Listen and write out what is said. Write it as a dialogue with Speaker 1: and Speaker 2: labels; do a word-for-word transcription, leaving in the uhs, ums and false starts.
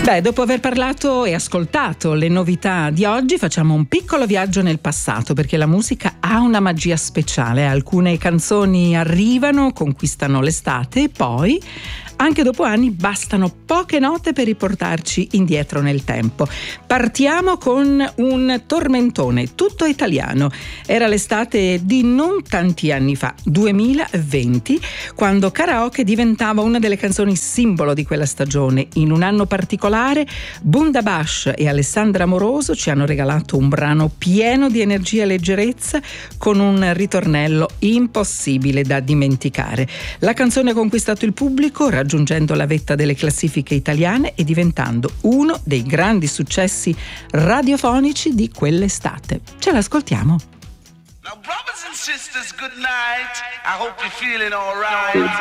Speaker 1: Beh, dopo aver parlato e ascoltato le novità di oggi, facciamo un piccolo viaggio nel passato, perché la musica ha una magia speciale. Alcune canzoni arrivano, conquistano l'estate e poi, anche dopo anni, bastano poche note per riportarci indietro nel tempo. Partiamo con un tormentone tutto italiano. Era l'estate di non tanti anni fa, duemilaventi, quando Karaoke diventava una delle canzoni simbolo di quella stagione. In un anno particolare, Bundabash e Alessandra Amoroso ci hanno regalato un brano pieno di energia e leggerezza, con un ritornello impossibile da dimenticare. La canzone ha conquistato il pubblico, raggiungendo la vetta delle classifiche italiane e diventando uno dei grandi successi radiofonici di quell'estate. Ce l'ascoltiamo.
Speaker 2: Now, brothers and sisters, good night. I hope you're feeling all right.